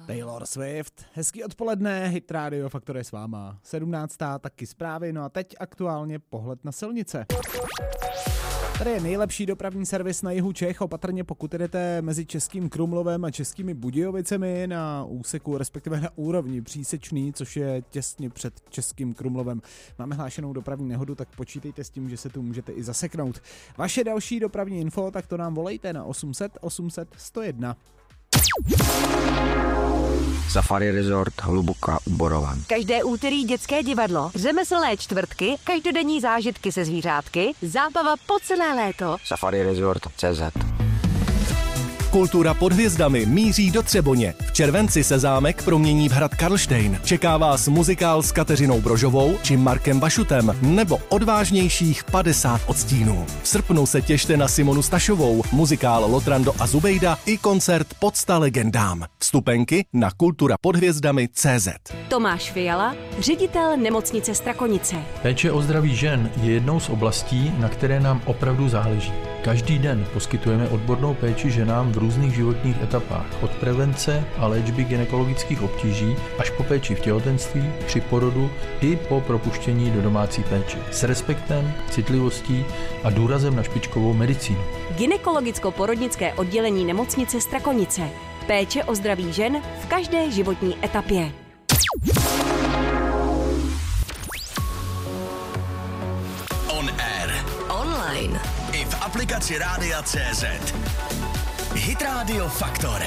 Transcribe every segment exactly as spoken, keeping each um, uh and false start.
Taylor Swift. Hezký odpoledne, Hit Radio Faktor je s váma. sedmnáctá taky zprávy, no a teď aktuálně pohled na silnice. Tady je nejlepší dopravní servis na jihu Čech, opatrně pokud jdete mezi Českým Krumlovem a Českými Budějovicemi na úseku, respektive na úrovni Přísečný, což je těsně před Českým Krumlovem. Máme hlášenou dopravní nehodu, tak počítejte s tím, že se tu můžete i zaseknout. Vaše další dopravní info, tak to nám volejte na osm set osm set sto jedna. Safari Resort Hluboká u Borovan. Každé úterý dětské divadlo, řemeslné čtvrtky, každodenní zážitky se zvířátky, zábava po celé léto. Safari Resort tečka cé zet. Kultura pod hvězdami míří do Třeboně. V červenci se zámek promění v hrad Karlštejn. Čeká vás muzikál s Kateřinou Brožovou či Markem Vašutem nebo odvážnějších padesát odstínů. V srpnu se těšte na Simonu Stašovou, muzikál Lotrando a Zubejda i koncert Podsta legendám. Vstupenky na kultura pod hvězdami tečka cé zet. Tomáš Fiala, ředitel nemocnice Strakonice. Péče o zdraví žen je jednou z oblastí, na které nám opravdu záleží. Každý den poskytujeme odbornou péči ženám v různých životních etapách, od prevence a léčby gynekologických obtíží až po péči v těhotenství, při porodu i po propuštění do domácí péče. S respektem, citlivostí a důrazem na špičkovou medicínu. Gynekologicko-porodnické oddělení nemocnice Strakonice. Péče o zdraví žen v každé životní etapě. On air. Online. I v aplikaci Rádia tečka cé zet. Hit Radio Faktor.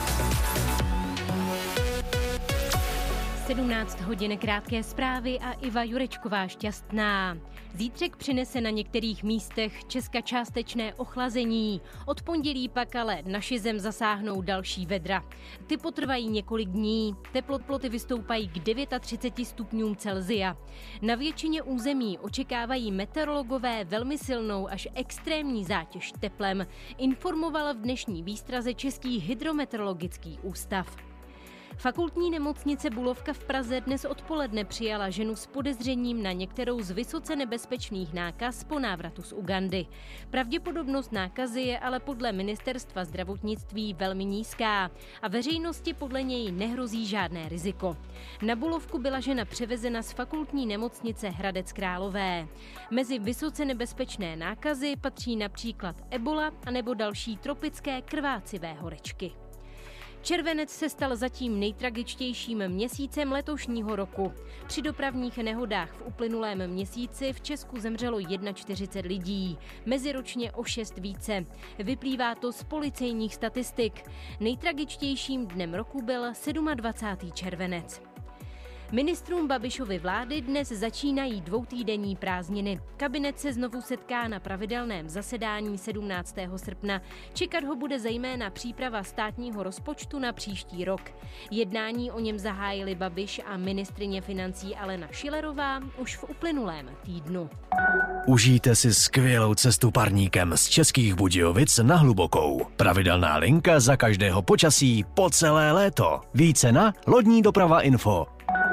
sedmnáct hodin krátké zprávy a Iva Jurečková šťastná. Zítřek přinese na některých místech Česka částečné ochlazení. Od pondělí pak ale naši zem zasáhnou další vedra. Ty potrvají několik dní. Teploty vystoupají k třiceti devíti stupňům Celsia. Na většině území očekávají meteorologové velmi silnou až extrémní zátěž teplem, informoval v dnešní výstraze Český hydrometeorologický ústav. Fakultní nemocnice Bulovka v Praze dnes odpoledne přijala ženu s podezřením na některou z vysoce nebezpečných nákaz po návratu z Ugandy. Pravděpodobnost nákazy je ale podle ministerstva zdravotnictví velmi nízká a veřejnosti podle něj nehrozí žádné riziko. Na Bulovku byla žena převezena z fakultní nemocnice Hradec Králové. Mezi vysoce nebezpečné nákazy patří například ebola anebo další tropické krvácivé horečky. Červenec se stal zatím nejtragičtějším měsícem letošního roku. Při dopravních nehodách v uplynulém měsíci v Česku zemřelo čtyřicet jedna lidí, meziročně o šest více. Vyplývá to z policejních statistik. Nejtragičtějším dnem roku byl dvacátého sedmého červenec. Ministrům Babišovy vlády dnes začínají dvoutýdenní prázdniny. Kabinet se znovu setká na pravidelném zasedání sedmnáctého srpna. Čekat ho bude zejména příprava státního rozpočtu na příští rok. Jednání o něm zahájili Babiš a ministryně financí Alena Schillerová už v uplynulém týdnu. Užijte si skvělou cestu parníkem z Českých Budějovic na Hlubokou. Pravidelná linka za každého počasí po celé léto. Více na Lodní doprava info.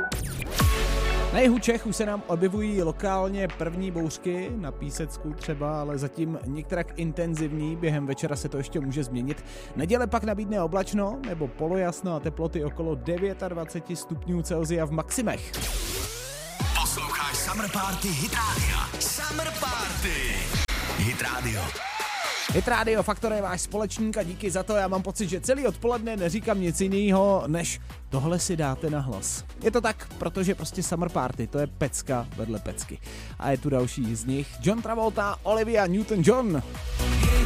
Na jihu Čech už se nám objevují lokálně první bouřky, na Písecku třeba, ale zatím některak intenzivní, během večera se to ještě může změnit. Neděle pak nabídne oblačno nebo polojasno a teploty okolo dvacet devět stupňů Celsia v maximech. Posloucháš Summer Party Hit Radio. Summer Party Hit Radio. Hit Radio Faktor je váš společník a díky za to. Já mám pocit, že celý odpoledne neříkám nic jiného, než tohle si dáte na hlas. Je to tak, protože prostě Summer Party, to je pecka vedle pecky. A je tu další z nich, John Travolta, Olivia Newton-John.